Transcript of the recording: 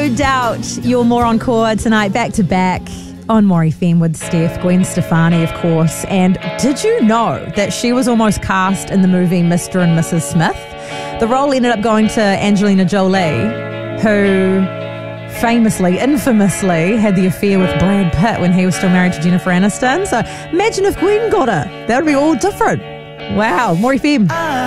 No doubt you're more encore tonight, back to back on More FM with Steph, Gwen Stefani, of course. And did you know that she was almost cast in the movie Mr. and Mrs. Smith? The role ended up going to Angelina Jolie, who famously, infamously had the affair with Brad Pitt when he was still married to Jennifer Aniston. So imagine if Gwen got her. That would be all different. Wow, More FM.